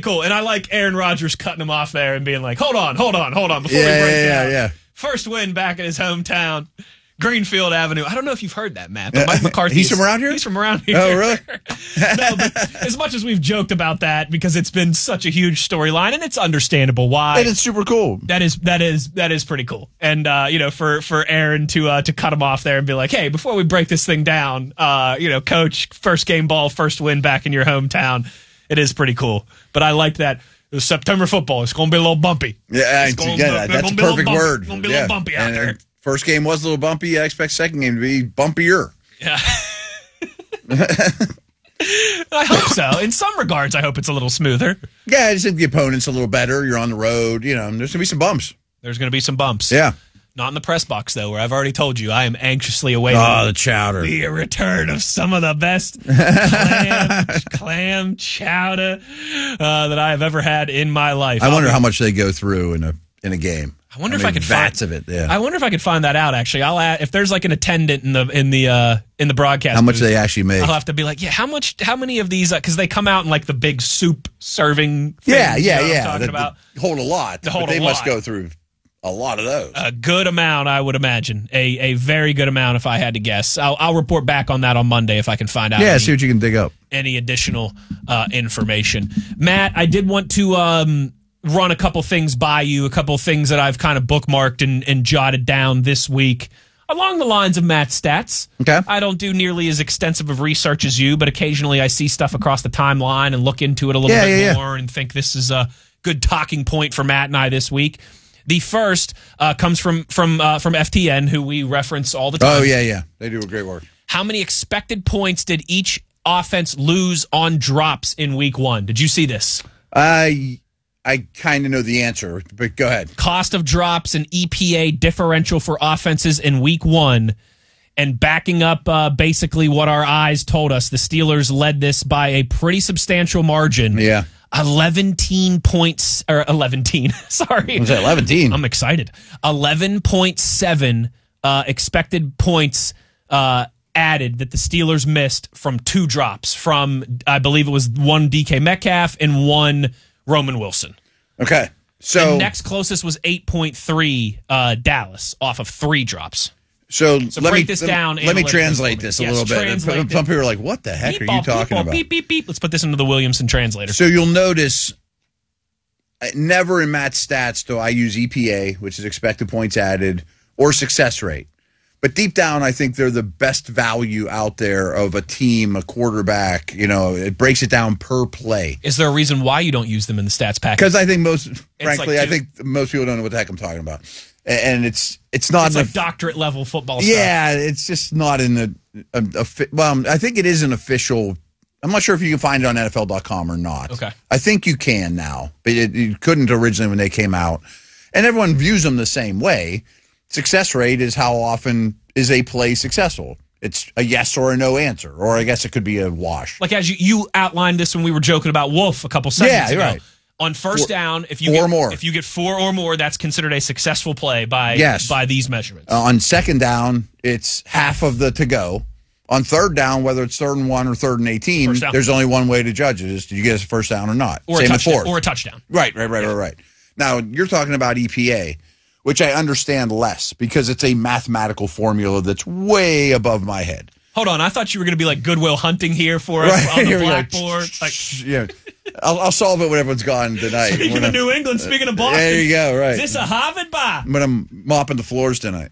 cool. And I like Aaron Rodgers cutting him off there and being like, hold on, before we break down. Yeah. First win back in his hometown, Greenfield Avenue. I don't know if you've heard that, Matt, but Mike McCarthy. He's from around here? He's from around here. Oh, really? No, but as much as we've joked about that, because it's been such a huge storyline, and it's understandable why. And it's super cool. That is pretty cool. And for Aaron to cut him off there and be like, hey, before we break this thing down, coach, first game ball, first win back in your hometown. It is pretty cool. But I like that. It was September football. It's going to be a little bumpy. Yeah, that's a perfect word. It's going to be a little bumpy out there. First game was a little bumpy. I expect second game to be bumpier. Yeah. I hope so. In some regards, I hope it's a little smoother. Yeah, I just think the opponent's a little better. You're on the road. There's going to be some bumps. There's going to be some bumps. Yeah. Not in the press box, though, where I've already told you I am anxiously awaiting the chowder. The return of some of the best clam chowder that I have ever had in my life. I wonder how much they go through in a game. I wonder if I could vats of it. Yeah. I wonder if I could find that out. Actually, I'll add, if there's like an attendant in the broadcast. How much booth, they actually make? I'll have to be like, how many of these? Because they come out in like the big soup serving. Things, yeah. You know what I'm talking about? Hold a lot. They must go through a lot of those. A good amount, I would imagine. A very good amount, if I had to guess. I'll report back on that on Monday if I can find out. Yeah, see what you can dig up. Any additional information, Matt? I did want to run a couple things by you, a couple things that I've kind of bookmarked and jotted down this week along the lines of Matt's stats. Okay. I don't do nearly as extensive of research as you, but occasionally I see stuff across the timeline and look into it a little bit more and think this is a good talking point for Matt and I this week. The first comes from FTN, who we reference all the time. Oh, yeah. They do a great work. How many expected points did each offense lose on drops in week one? Did you see this? I kind of know the answer, but go ahead. Cost of drops and EPA differential for offenses in week one. And backing up basically what our eyes told us, the Steelers led this by a pretty substantial margin. Yeah. 11 points, or 11. Sorry. Was that 11? I'm excited. 11.7 expected points added that the Steelers missed from two drops from, I believe it was one DK Metcalf and one Roman Wilson. Okay. So the next closest was 8.3 Dallas off of three drops. So break this down. Let me translate this a little bit. Some people are like, what the heck are you talking about? Beep, beep, beep. Let's put this into the Williamson translator. So you'll notice never in Matt's stats do I use EPA, which is expected points added, or success rate. But deep down, I think they're the best value out there of a team, a quarterback. It breaks it down per play. Is there a reason why you don't use them in the stats package? Because I think I think most people don't know what the heck I'm talking about. And it's not like doctorate level football stuff. Yeah, it's just not in I think it is an official. I'm not sure if you can find it on NFL.com or not. Okay. I think you can now, but you couldn't originally when they came out. And everyone views them the same way. Success rate is how often is a play successful. It's a yes or a no answer, or I guess it could be a wash. Like as you outlined this when we were joking about Wolf a couple seconds ago. Right. On first down, if you get four or more, that's considered a successful play by these measurements. On second down, it's half of the to go. On third down, whether it's 3rd and 1 or 3rd and 18, there's only one way to judge it: is did you get a first down or not? Or Same a with fourth. Or a touchdown. Right. Now you're talking about EPA, which I understand less because it's a mathematical formula that's way above my head. Hold on, I thought you were going to be like Goodwill Hunting here for us on the blackboard. Yeah, I'll solve it when everyone's gone tonight. Speaking of New England, speaking of Boston. There you go, right. Is this a Harvard bar? When I'm mopping the floors tonight.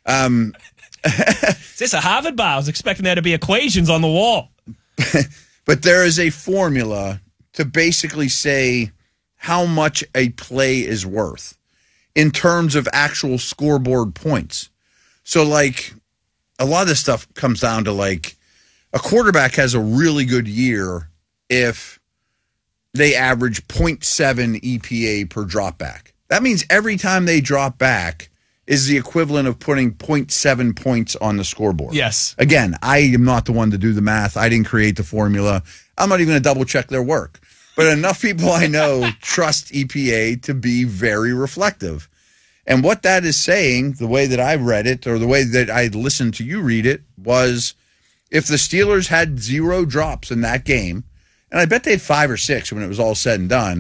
Is this a Harvard bar? I was expecting there to be equations on the wall. But there is a formula to basically say how much a play is worth in terms of actual scoreboard points. So, like, a lot of this stuff comes down to, like, a quarterback has a really good year if they average 0.7 EPA per drop back. That means every time they drop back is the equivalent of putting 0.7 points on the scoreboard. Yes. Again, I am not the one to do the math. I didn't create the formula. I'm not even going to double check their work. But enough people I know trust EPA to be very reflective. And what that is saying, the way that I read it, or the way that I listened to you read it, was if the Steelers had 0 drops in that game, and I bet they had 5 or 6 when it was all said and done,